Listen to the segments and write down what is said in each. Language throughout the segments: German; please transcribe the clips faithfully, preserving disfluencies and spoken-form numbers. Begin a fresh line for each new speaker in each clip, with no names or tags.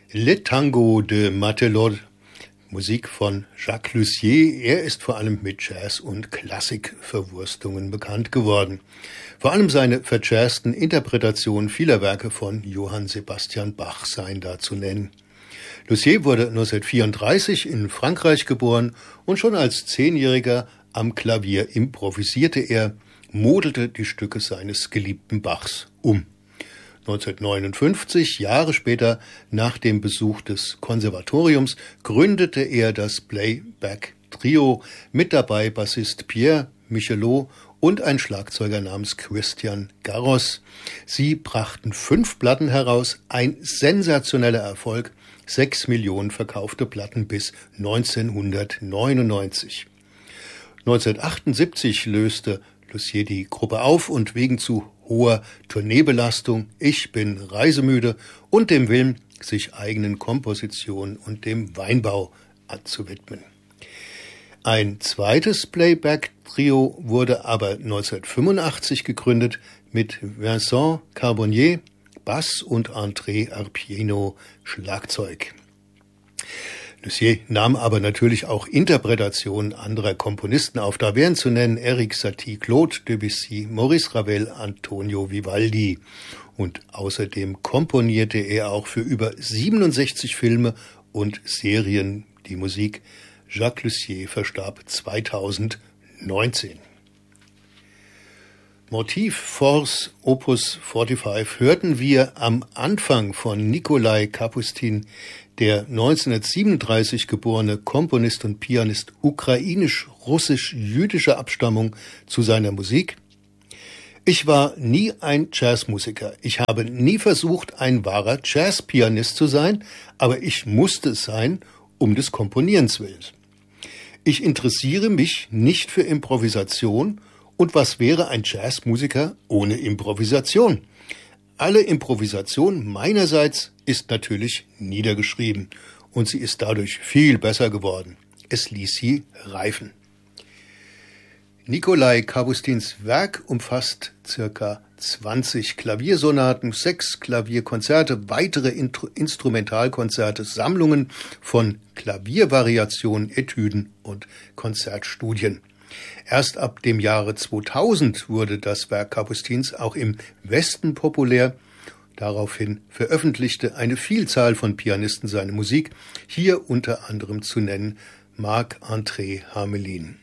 Le Tango de Matelote, Musik von Jacques Lussier. Er ist vor allem mit Jazz- und Klassikverwurstungen bekannt geworden. Vor allem seine verjazzten Interpretationen vieler Werke von Johann Sebastian Bach seien da zu nennen. Lussier wurde neunzehnhundertvierunddreißig in Frankreich geboren und schon als Zehnjähriger am Klavier improvisierte er, modelte die Stücke seines geliebten Bachs um. neunzehnhundertneunundfünfzig, Jahre später, nach dem Besuch des Konservatoriums, gründete er das Playback-Trio, mit dabei Bassist Pierre Michelot und ein Schlagzeuger namens Christian Garros. Sie brachten fünf Platten heraus, ein sensationeller Erfolg, sechs Millionen verkaufte Platten bis neunzehnhundertneunundneunzig. neunzehnhundertachtundsiebzig löste Lussier die Gruppe auf und wegen zu hoher Tourneebelastung, Ich bin reisemüde und dem Willen, sich eigenen Kompositionen und dem Weinbau anzuwidmen. Ein zweites Playback-Trio wurde aber neunzehnhundertfünfundachtzig gegründet mit Vincent Carbonnier, Bass und André Arpiano, Schlagzeug. Lussier nahm aber natürlich auch Interpretationen anderer Komponisten auf. Da wären zu nennen Erik Satie, Claude Debussy, Maurice Ravel, Antonio Vivaldi. Und außerdem komponierte er auch für über siebenundsechzig Filme und Serien die Musik. Jacques Lussier verstarb zweitausendneunzehn. Motiv Force Opus fünfundvierzig hörten wir am Anfang von Nikolai Kapustin, der neunzehnhundertsiebenunddreißig geborene Komponist und Pianist ukrainisch-russisch-jüdischer Abstammung, zu seiner Musik. Ich war nie ein Jazzmusiker. Ich habe nie versucht, ein wahrer Jazzpianist zu sein, aber ich musste es sein, um des Komponierens willen. Ich interessiere mich nicht für Improvisation, und was wäre ein Jazzmusiker ohne Improvisation? Alle Improvisation meinerseits ist natürlich niedergeschrieben und sie ist dadurch viel besser geworden. Es ließ sie reifen. Nikolai Kapustins Werk umfasst circa zwanzig Klaviersonaten, sechs Klavierkonzerte, weitere Intro- Instrumentalkonzerte, Sammlungen von Klaviervariationen, Etüden und Konzertstudien. Erst ab dem Jahre zweitausend wurde das Werk Kapustins auch im Westen populär. Daraufhin veröffentlichte eine Vielzahl von Pianisten seine Musik, hier unter anderem zu nennen Marc-André Hamelin.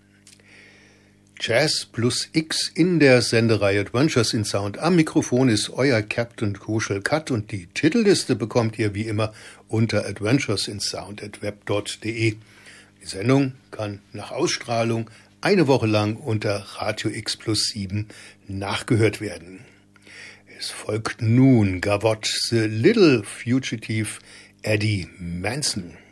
Jazz plus X in der Sendereihe Adventures in Sound. Am Mikrofon ist euer Captain Kuschel Cut und die Titelliste bekommt ihr wie immer unter adventuresinsound at web punkt de. Die Sendung kann nach Ausstrahlung eine Woche lang unter Radio X plus sieben nachgehört werden. Es folgt nun Gavotte, The Little Fugitive, Eddie Manson.